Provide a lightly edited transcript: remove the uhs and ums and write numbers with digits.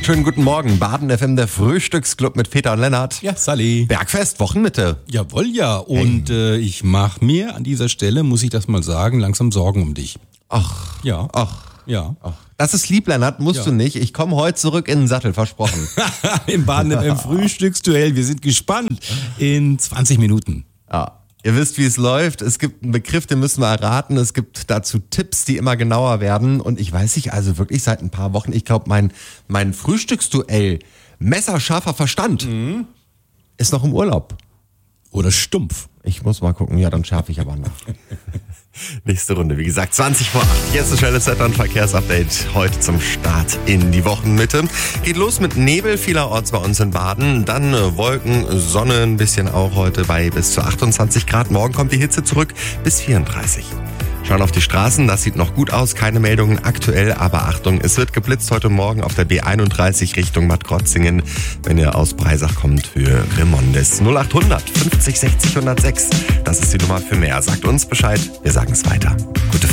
Schönen guten Morgen. Baden FM, der Frühstücksclub mit Peter und Lennart. Ja, Sally. Bergfest, Wochenmitte. Jawohl, ja. Und ich mache mir an dieser Stelle, muss ich das mal sagen, langsam Sorgen um dich. Ach. Ja. Ja. Das ist lieb, Lennart, musst du nicht. Ich komme heute zurück in den Sattel, versprochen. Im Baden FM Frühstücksduell. Wir sind gespannt. In 20 Minuten. Ja. Ihr wisst, wie es läuft. Es gibt einen Begriff, den müssen wir erraten. Es gibt dazu Tipps, die immer genauer werden. Und ich weiß nicht, also wirklich seit ein paar Wochen, ich glaube, mein Frühstücksduell, messerscharfer Verstand, ist noch im Urlaub. Oder stumpf. Ich muss mal gucken, ja, dann schärfe ich aber noch. Nächste Runde, wie gesagt, 20 vor 8. Jetzt ein schnelles Wetter- und Verkehrsupdate. Heute zum Start in die Wochenmitte. Geht los mit Nebel vielerorts bei uns in Baden. Dann Wolken, Sonne ein bisschen auch heute bei bis zu 28 Grad. Morgen kommt die Hitze zurück bis 34. Schauen auf die Straßen, das sieht noch gut aus. Keine Meldungen aktuell, aber Achtung, es wird geblitzt heute Morgen auf der B31 Richtung Bad Krotzingen. Wenn ihr aus Breisach kommt, Höhe Remondes. 0800 50 60 106. Das ist die Nummer für mehr. Sagt uns Bescheid, wir sagen es weiter. Gute Fahrt.